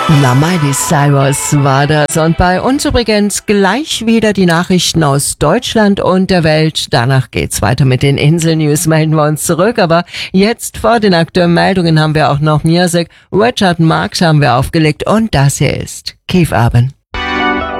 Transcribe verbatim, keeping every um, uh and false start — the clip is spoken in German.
Na, Miley Cyrus war das. Und bei uns übrigens gleich wieder die Nachrichten aus Deutschland und der Welt. Danach geht's weiter mit den Insel-News, melden wir uns zurück. Aber jetzt vor den aktuellen Meldungen haben wir auch noch Music. Richard Marx haben wir aufgelegt und das hier ist Keith Urban.